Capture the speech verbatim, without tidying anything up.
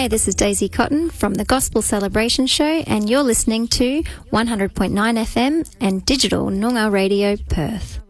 Hi, this is Daisy Cotton from the Gospel Celebration Show, and you're listening to one hundred point nine F M and Digital Noongar Radio Perth.